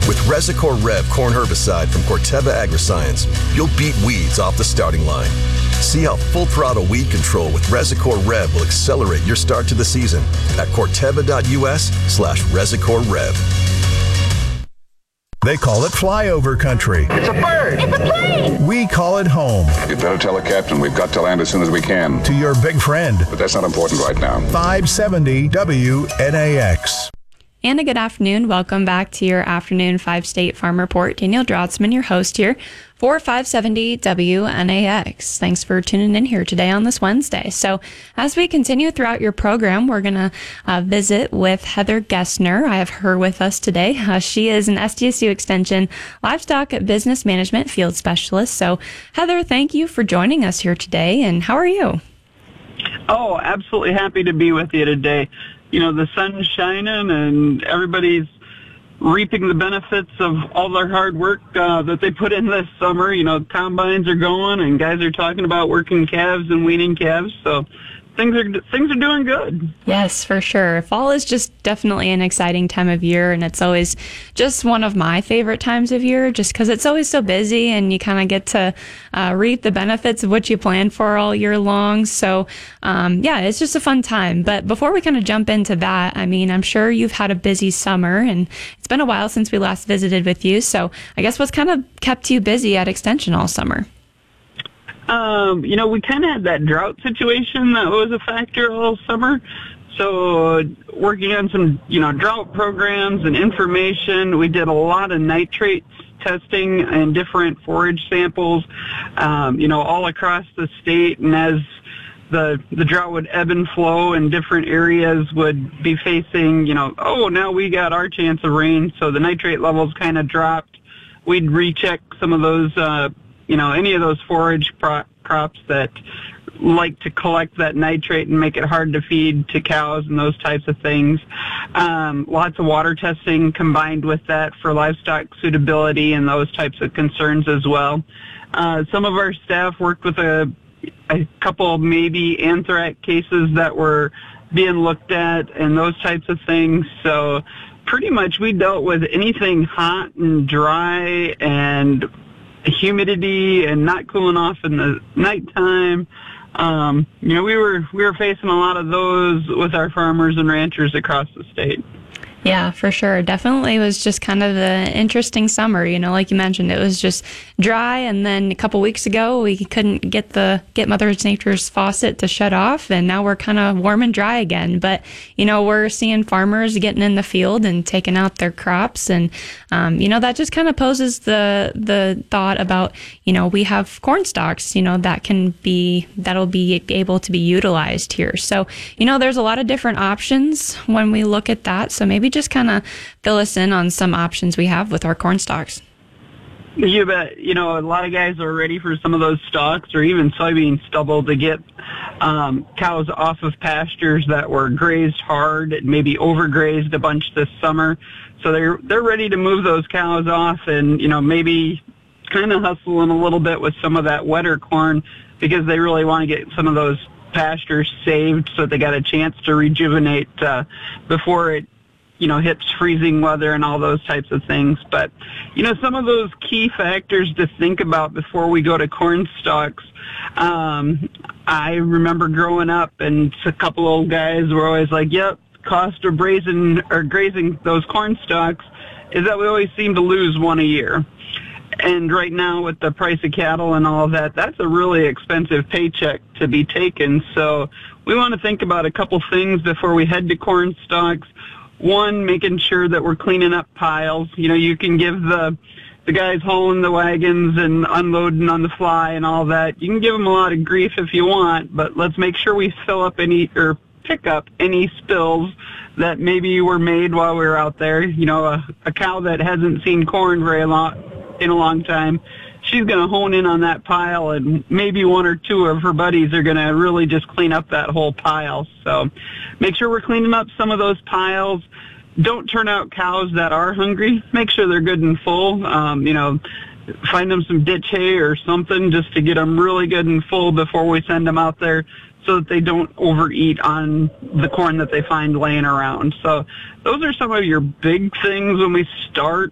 With Resicor Rev corn herbicide from Corteva Agriscience, you'll beat weeds off the starting line. See how full throttle weed control with Resicor Rev will accelerate your start to the season at Corteva.us/Resicor Rev. They call it flyover country. It's a bird. It's a plane. We call it home. You'd better tell the captain we've got to land as soon as we can. To your big friend. But that's not important right now. 570 WNAX. And a good afternoon. Welcome back to your afternoon 5-State Farm Report. Danielle Drotzman, your host here for 570 WNAX. Thanks for tuning in here today on this Wednesday. So as we continue throughout your program, we're going to visit with Heather Gessner. I have her with us today. She is an SDSU Extension Livestock Business Management Field Specialist. So Heather, thank you for joining us here today. And how are you? Oh, absolutely happy to be with you today. You know, the sun's shining and everybody's reaping the benefits of all their hard work that they put in this summer. You know, combines are going and guys are talking about working calves and weaning calves. So things are doing good. Yes, for sure. Fall is just definitely an exciting time of year, and it's always just one of my favorite times of year just because it's always so busy and you kind of get to reap the benefits of what you planned for all year long. So, yeah, it's just a fun time. But before we kind of jump into that, I mean, I'm sure you've had a busy summer, and it's been a while since we last visited with you. So I guess what's kind of kept you busy at Extension all summer? You know, we kind of had that drought situation that was a factor all summer. So working on some, you know, drought programs and information. We did a lot of nitrate testing and different forage samples, you know, all across the state. And as the drought would ebb and flow and different areas would be facing, you know, oh, now we got our chance of rain. So the nitrate levels kind of dropped. We'd recheck some of those, you know, any of those forage crops that like to collect that nitrate and make it hard to feed to cows and those types of things. Lots of water testing combined with that for livestock suitability and those types of concerns as well. Some of our staff worked with a couple maybe anthrax cases that were being looked at and those types of things. So pretty much we dealt with anything hot and dry and humidity and not cooling off in the nighttime. You know, we were facing a lot of those with our farmers and ranchers across the state. Yeah, for sure. Definitely was just kind of an interesting summer. You know, like you mentioned, it was just dry, and then a couple weeks ago we couldn't get Mother Nature's faucet to shut off, and now we're kind of warm and dry again. But you know, we're seeing farmers getting in the field and taking out their crops, and you know, that just kind of poses the thought about, you know, we have corn stalks, you know, that'll be able to be utilized here. So you know, there's a lot of different options when we look at that. So maybe just kind of fill us in on some options we have with our corn stalks. You bet. You know, a lot of guys are ready for some of those stalks or even soybean stubble to get cows off of pastures that were grazed hard and maybe overgrazed a bunch this summer. So they're ready to move those cows off and, you know, maybe kind of hustling a little bit with some of that wetter corn because they really want to get some of those pastures saved so they got a chance to rejuvenate before it, you know, hits freezing weather and all those types of things. But, you know, some of those key factors to think about before we go to corn stalks, I remember growing up and a couple old guys were always like, yep, cost of grazing those corn stalks is that we always seem to lose one a year. And right now with the price of cattle and all of that, that's a really expensive paycheck to be taken. So we want to think about a couple things before we head to corn stalks. One, making sure that we're cleaning up piles. You know, you can give the guys hauling the wagons and unloading on the fly and all that. You can give them a lot of grief if you want, but let's make sure we pick up any spills that maybe were made while we were out there. You know, a cow that hasn't seen corn in a long time, she's going to hone in on that pile, and maybe one or two of her buddies are going to really just clean up that whole pile. So make sure we're cleaning up some of those piles. Don't turn out cows that are hungry. Make sure they're good and full. You know, find them some ditch hay or something just to get them really good and full before we send them out there so that they don't overeat on the corn that they find laying around. So those are some of your big things when we start